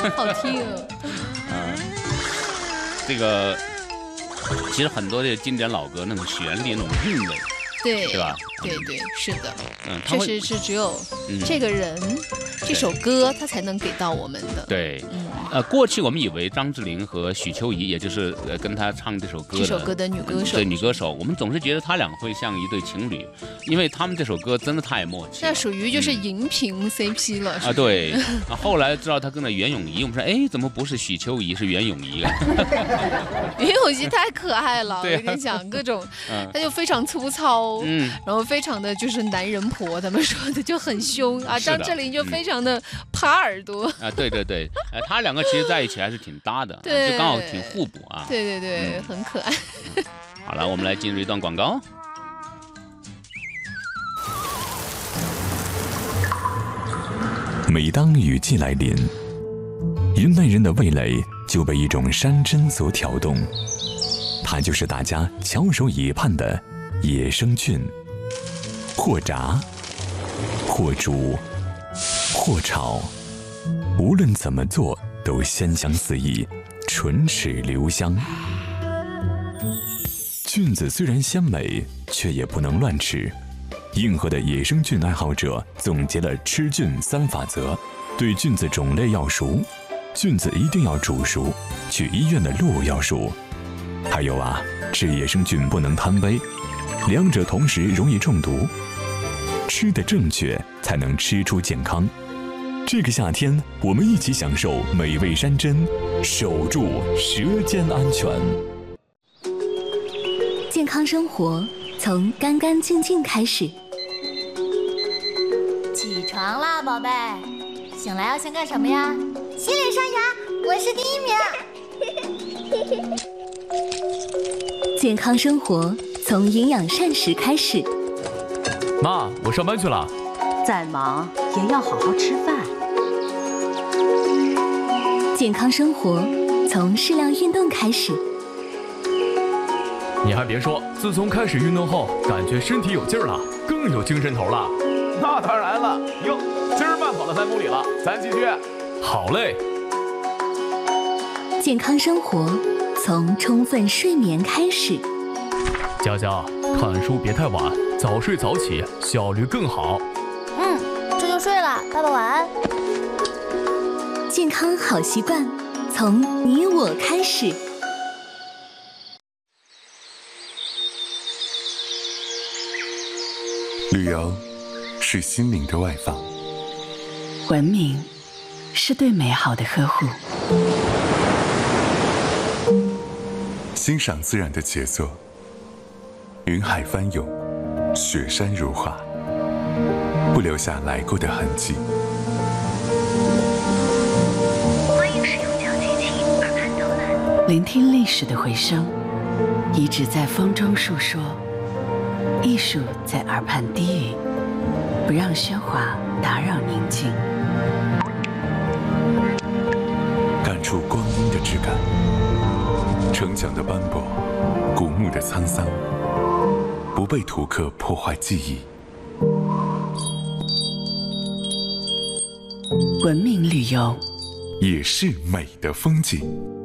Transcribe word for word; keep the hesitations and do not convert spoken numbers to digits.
好听。 嗯，这个其实很多的经典老歌那种旋律、那种韵味， 对对吧？ 对对，是的， 嗯，他会确实是只有嗯这个人、这首歌，他才能给到我们的。 对， 嗯， 呃，过去我们以为张智霖和许秋怡，也就是呃跟他唱这首歌的这首歌的女歌手， 对女歌手，我们总是觉得他俩会像一对情侣，因为他们这首歌真的太默契了。 那属于就是荧屏 C P 了、 嗯、啊，对。啊，后来知道他跟了袁咏仪，我们说，哎，怎么不是许秋怡，是袁咏仪啊？ 袁咏仪太可爱了， 对啊、 我跟你讲，各种， 嗯、 他就非常粗糙， 嗯， 然后非常的就是男人婆，咱们说的就很凶啊。张智霖就非常的耙耳朵、 嗯、啊，对对对，呃，他两个其实在一起还是挺搭的， 对， 就刚好挺互补啊。 对对对，嗯、很可爱。 好了，我们来进入一段广告。 每当雨季来临，云南人的味蕾就被一种山珍所挑动，它就是大家翘首以盼的野生菌。或炸，或煮，或炒，无论怎么做都鲜香四溢，唇齿留香。菌子虽然鲜美，却也不能乱吃。硬核的野生菌爱好者总结了吃菌三法则：对菌子种类要熟，菌子一定要煮熟，去医院的路要熟。还有啊，吃野生菌不能贪杯，两者同时容易中毒。吃得正确，才能吃出健康。这个夏天，我们一起享受美味山珍，守住舌尖安全。 健康生活从干干净净开始。 起床啦，宝贝！醒来要先干什么呀？ 洗脸刷牙，我是第一名。 健康生活从营养膳食开始。 妈，我上班去了。 再忙也要好好吃饭。 健康生活从适量运动开始。 你还别说，自从开始运动后，感觉身体有劲儿了，更有精神头了。 那当然了，哟，今儿慢跑了三公里了，咱继续。 好嘞。 健康生活从充分睡眠开始。 佳佳，看书别太晚，早睡早起，效率更好。 嗯，这就睡了，爸爸晚安。 健康好习惯从你我开始。 旅游是心灵的外放， 文明是对美好的呵护， 欣赏自然的杰作，云海翻涌，雪山如画，不留下来过的痕迹。 欢迎使用小机器耳畔导览， 聆听历史的回声，遗址在风中述说，艺术在耳畔低语，不让喧哗打扰宁静。 感触光阴的质感，城墙的斑驳，古墓的沧桑，不被图刻破坏记忆。 文明旅游也是美的风景。